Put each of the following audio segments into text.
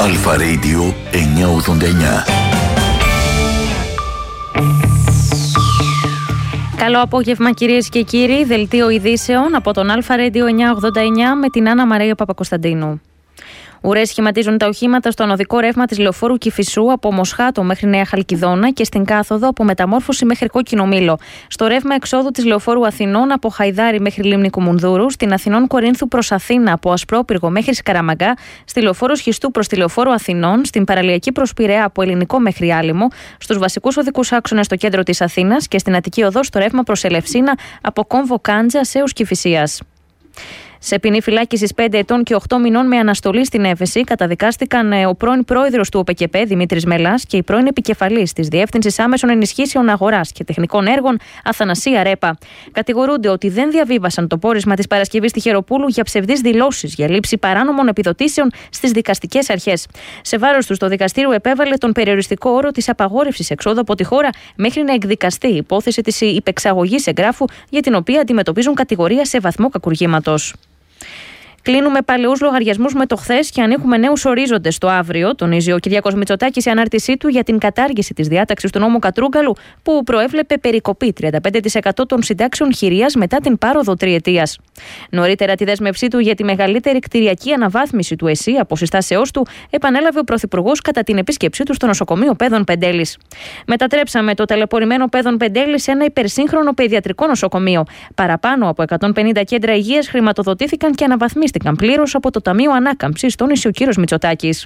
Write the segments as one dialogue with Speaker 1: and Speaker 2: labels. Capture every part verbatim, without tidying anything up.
Speaker 1: Αλφα Radio εννιακόσια ογδόντα εννιά.
Speaker 2: Καλό απόγευμα κυρίες και κύριοι, δελτίο ειδήσεων από τον Αλφα Radio εννιακόσια ογδόντα εννιά με την Άννα Μαρία Παπακοσταντίνου. Ουρές σχηματίζουν τα οχήματα στο ανωδικό ρεύμα της λεωφόρου Κηφισού από Μοσχάτο μέχρι Νέα Χαλκιδόνα και στην κάθοδο από Μεταμόρφωση μέχρι Κόκκινο Μήλο. Στο ρεύμα εξόδου της λεωφόρου Αθηνών από Χαϊδάρι μέχρι Λίμνη Κουμουνδούρου, στην Αθηνών Κορίνθου προς Αθήνα από Ασπρόπυργο μέχρι Σκαραμαγκά, στη λεωφόρο Σχιστού προς τη λεωφόρο Αθηνών, στην παραλιακή προς Πειραιά από Ελληνικό μέχρι Άλυμο, στους βασικούς οδικούς άξονες στο κέντρο της Αθήνας και στην Αττική Οδό στο ρεύμα προς Ελευσίνα από Κόμβο Κάντζας έως Κηφισίας. Σε ποινή φυλάκισης πέντε ετών και οκτώ μηνών με αναστολή στην Έφεση καταδικάστηκαν ο πρώην πρόεδρος του ΟΠΕΚΕΠΕ Δημήτρης Μελάς και η πρώην επικεφαλής της Διεύθυνσης Άμεσων Ενισχύσεων Αγοράς και Τεχνικών Έργων Αθανασία Ρέπα. Κατηγορούνται ότι δεν διαβίβασαν το πόρισμα της Παρασκευής στη Χεροπούλου για ψευδείς δηλώσεις για λήψη παράνομων επιδοτήσεων στις δικαστικές αρχές. Σε βάρος τους, το δικαστήριο επέβαλε τον περιοριστικό όρο της απαγόρευσης εξόδου από τη χώρα μέχρι να εκδικαστεί η υπόθεση της υπεξαγωγής εγγράφου για την οποία αντιμετωπίζουν κατηγορία σε βαθμό κακουργήματος. Κλείνουμε παλαιούς λογαριασμούς με το χθες και ανοίγουμε νέους ορίζοντες το αύριο, τονίζει ο Κυριάκος Μητσοτάκης σε ανάρτησή του για την κατάργηση της διάταξης του νόμου Κατρούγκαλου, που προέβλεπε περικοπή τριάντα πέντε τοις εκατό των συντάξεων χειρίας μετά την πάροδο τριετίας. Νωρίτερα, τη δέσμευσή του για τη μεγαλύτερη κτηριακή αναβάθμιση του ΕΣΥ από συστάσεώς του επανέλαβε ο Πρωθυπουργός κατά την επίσκεψή του στο νοσοκομείο Παίδων Πεντέλης. Μετατρέψαμε το ταλαιπωρημένο Παίδων Πεντέλης σε ένα υπερσύγχρονο παιδιατρικό νοσοκομείο. Παραπάνω από εκατόν πενήντα κέντρα υγείας χρηματοδοτήθηκαν και αναβαθμίστηκαν πλήρως από το Ταμείο Ανάκαμψης, τόνισε ο κύριος Μητσοτάκης.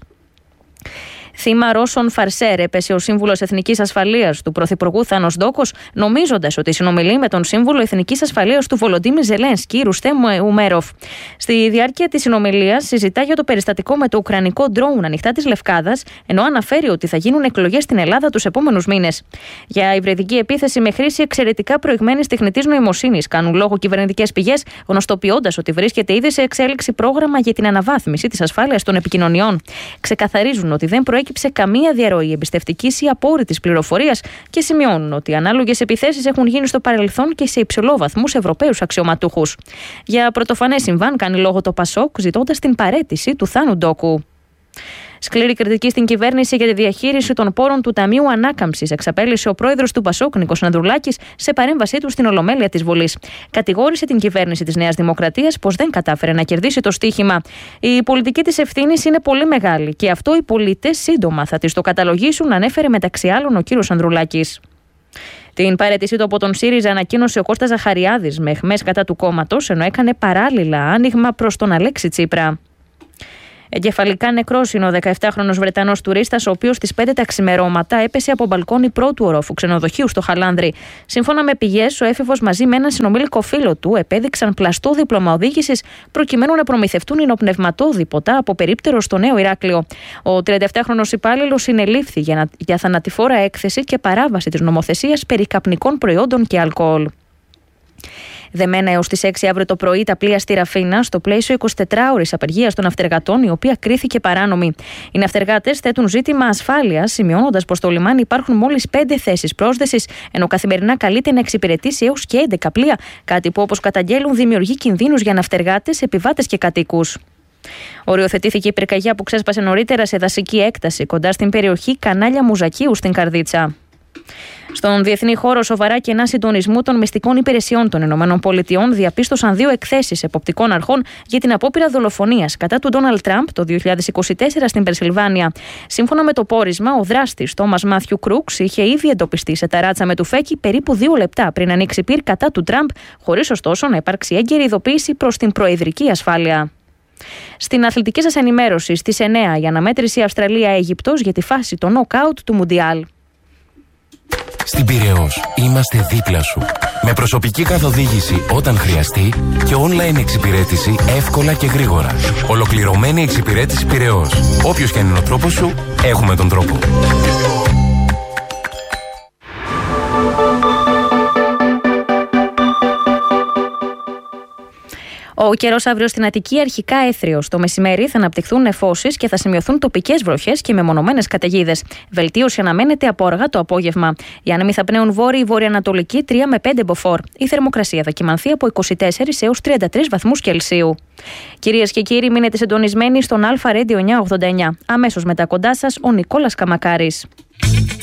Speaker 2: Θύμα Ρώσων Φαρσέρ έπεσε ο σύμβουλος Εθνικής Ασφαλείας του Πρωθυπουργού Θάνος Ντόκος, νομίζοντας ότι συνομιλεί με τον σύμβουλο Εθνικής Ασφαλείας του Βολοντίμιρ Ζελένσκι, Ρουστέμ Ουμέροφ. Στη διάρκεια της συνομιλίας συζητά για το περιστατικό με το ουκρανικό ντρόουν ανοιχτά της Λευκάδας, ενώ αναφέρει ότι θα γίνουν εκλογές στην Ελλάδα τους επόμενους μήνες. Για υβριδική επίθεση με χρήση εξαιρετικά προηγμένης τεχνητής νοημοσύνης κάνουν λόγο κυβερνητικές πηγές, γνωστοποιώντας ότι βρίσκεται ήδη σε εξέλιξη πρόγραμμα για την αναβάθμιση της ασφάλειας των επικοινωνιών. Ξεκαθαρίζουν ότι δεν προέκυψε καμία διαρροή εμπιστευτικής ή απόρριτης πληροφορίας και σημειώνουν ότι ανάλογες επιθέσεις έχουν γίνει στο παρελθόν και σε υψηλό βαθμό σε Ευρωπαίους αξιωματούχους. Για πρωτοφανές συμβάν κάνει λόγο το Πασόκ, ζητώντας την παραίτηση του Θάνου Ντόκου. Σκληρή κριτική στην κυβέρνηση για τη διαχείριση των πόρων του Ταμείου Ανάκαμψης εξαπέλυσε ο πρόεδρος του Πασόκ, Νίκος Ανδρουλάκης, σε παρέμβασή του στην Ολομέλεια της Βουλής. Κατηγόρησε την κυβέρνηση της Νέας Δημοκρατίας πως δεν κατάφερε να κερδίσει το στοίχημα. Η πολιτική της ευθύνης είναι πολύ μεγάλη και αυτό οι πολίτες σύντομα θα της το καταλογίσουν, ανέφερε μεταξύ άλλων ο κύριος Ανδρουλάκης. Την παραίτησή του από τον ΣΥΡΙΖΑ ανακοίνωσε ο Κώστας Ζαχαριάδης με αιχμές κατά του κόμματος, ενώ έκανε παράλληλα άνοιγμα προς τον Αλέξη Τσίπρα. Εγκεφαλικά νεκρός είναι ο δεκαεπτάχρονος Βρετανός τουρίστας, ο οποίος στις πέντε τα ξημερώματα έπεσε από μπαλκόνι πρώτου ορόφου ξενοδοχείου στο Χαλάνδρι. Σύμφωνα με πηγές, ο έφηβος μαζί με έναν συνομήλικο φίλο του επέδειξαν πλαστό δίπλωμα οδήγησης προκειμένου να προμηθευτούν υνοπνευματώδη ποτά από περίπτερο στο Νέο Ηράκλειο. Ο τριανταεπτάχρονος υπάλληλος συνελήφθη για, να... για θανατηφόρα έκθεση και παράβαση της νομοθεσίας περί καπνικών προϊόντων και αλκοόλ. Δεμένα έως τις έξι αύριο το πρωί τα πλοία στη Ραφίνα, στο πλαίσιο εικοσιτετράωρης απεργίας των ναυτεργατών, η οποία κρίθηκε παράνομη. Οι ναυτεργάτες θέτουν ζήτημα ασφάλειας, σημειώνοντας πως στο λιμάνι υπάρχουν μόλις πέντε θέσεις πρόσδεσης, ενώ καθημερινά καλείται να εξυπηρετήσει έως και έντεκα πλοία, κάτι που, όπως καταγγέλουν, δημιουργεί κινδύνους για ναυτεργάτες, επιβάτες και κατοίκους. Οριοθετήθηκε η πυρκαγιά που ξέσπασε νωρίτερα σε δασική έκταση κοντά στην περιοχή Κανάλια Μουζακίου στην Καρδίτσα. Στον διεθνή χώρο, σοβαρά κενά συντονισμού των μυστικών υπηρεσιών των ΗΠΑ διαπίστωσαν δύο εκθέσεις εποπτικών αρχών για την απόπειρα δολοφονίας κατά του Ντόναλντ Τραμπ το δύο χιλιάδες είκοσι τέσσερα στην Πενσιλβάνια. Σύμφωνα με το πόρισμα, ο δράστης Τόμας Μάθιου Κρούξ είχε ήδη εντοπιστεί σε ταράτσα με τουφέκι περίπου δύο λεπτά πριν ανοίξει πυρ κατά του Τραμπ, χωρίς ωστόσο να υπάρξει έγκαιρη ειδοποίηση προς την προεδρική ασφάλεια. Στην αθλητική σας ενημέρωση, στις εννέα η αναμέτρηση Αυστραλία-Αίγυπτος για τη φάση των νοκάουτ του Μουντιάλ.
Speaker 3: Στην Πειραιώς είμαστε δίπλα σου. Με προσωπική καθοδήγηση όταν χρειαστεί και online εξυπηρέτηση εύκολα και γρήγορα. Ολοκληρωμένη εξυπηρέτηση Πειραιώς. Όποιος και αν είναι ο τρόπος σου, έχουμε τον τρόπο.
Speaker 2: Ο καιρός αύριο στην Αττική αρχικά έθριος. Το μεσημέρι θα αναπτυχθούν νεφώσεις και θα σημειωθούν τοπικές βροχές και μεμονωμένες καταιγίδες. Βελτίωση αναμένεται από αργά το απόγευμα. Οι άνεμοι θα πνέουν βόρειοι βορειοανατολική τρία με πέντε μποφόρ. Η θερμοκρασία θα κυμανθεί από είκοσι τέσσερις έως τριάντα τρεις βαθμούς Κελσίου. Κυρίες και κύριοι, μείνετε συντονισμένοι στον Αλφα Radio εννιακόσια ογδόντα εννιά. Αμέσως μετά κοντά σας ο Νικόλας Καμακάρης.